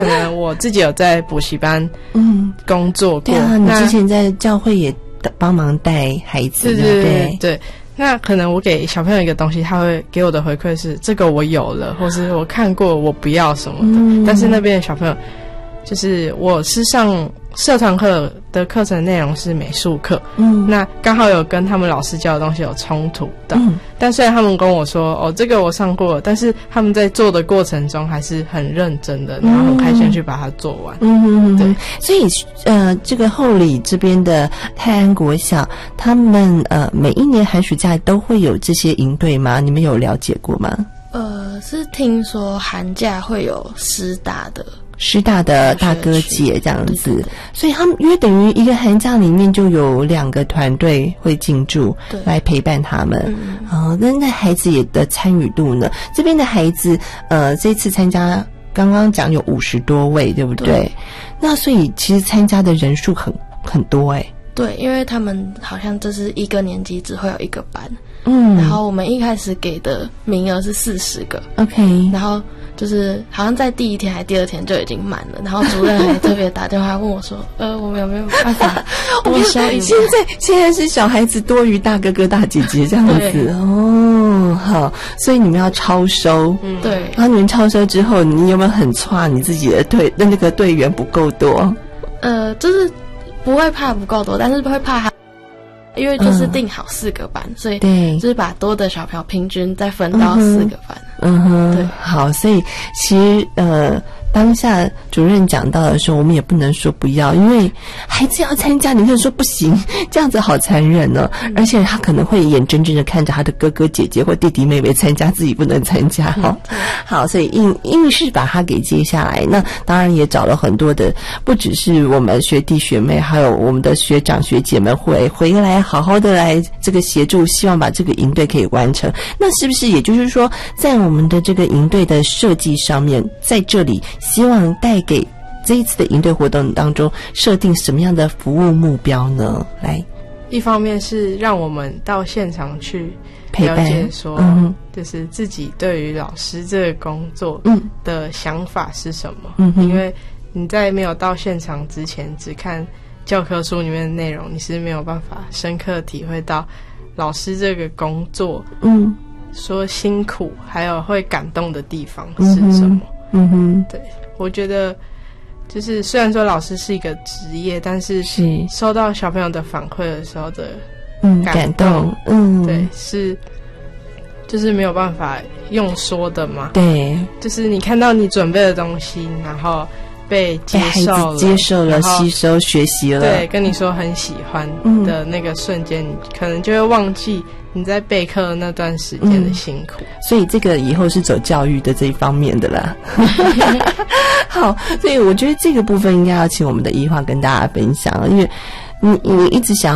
我自己有在补习班工作过。 对啊，你之前在教会也帮忙带孩子， 对。那可能我给小朋友一个东西，他会给我的回馈是这个我有了，或是我看过我不要什么的。但是那边的小朋友，就是我是上社团课的课程内容是美术课，那刚好有跟他们老师教的东西有冲突的。但虽然他们跟我说这个我上过了，但是他们在做的过程中还是很认真的，然后很开心去把它做完。对， 所以这个后里这边的泰安国小，他们每一年寒暑假都会有这些营队吗？你们有了解过吗？ 是听说寒假会有师大的大哥姐这样子，所以他们因为等于一个寒假里面就有2个团队会进驻来陪伴他们。那孩子也的参与度呢？这边的孩子这次参加刚刚讲有50多位，对不对？对。那所以其实参加的人数很多欸。 对，因为他们好像就是一个年级只会有1个班。然后我们一开始给的名额是40个 ，OK， 然后就是好像在第1天还第2天就已经满了，然后主任还特别打电话问我说，我们有没有办法多收一点？ 现在是小孩子多于大哥哥大姐姐这样子好，所以你们要超收， 对。 然后你们超收之后，你有没有很差你自己的那个队员不够多？ 就是不会怕不够多，但是会怕他。因为就是定好4个班，所以就是把多的小朋友平均再分到4个班。对， 好，所以其实当下主任讲到的时候，我们也不能说不要，因为孩子要参加，你就说不行，这样子好残忍呢。而且他可能会眼睁睁的看着他的哥哥姐姐或弟弟妹妹参加，自己不能参加。好，所以硬是把他给接下来。那当然也找了很多的，不只是我们学弟学妹，还有我们的学长学姐们回来好好的来这个协助，希望把这个营队可以完成。那是不是也就是说，在我们的这个营队的设计上面，在这里希望带给这一次的营队活动当中设定什么样的服务目标呢？来， 一方面是让我们到现场去了解说，就是自己对于老师这个工作的想法是什么。因为你在没有到现场之前，只看教科书里面的内容，你是没有办法深刻体会到老师这个工作说辛苦还有会感动的地方是什么。对，我觉得就是虽然说老师是一个职业，但是收到小朋友的反馈的时候的感动对，是就是没有办法用说的嘛。 对， 就是你看到你准备的东西，然后被接受了吸收学习了， 对，跟你说很喜欢的那个瞬间，你可能就会忘记你在备课的那段时间的辛苦。 所以这个以后是走教育的这一方面的啦。好，所以我觉得这个部分应该要请我们的一化跟大家分享，因为你一直想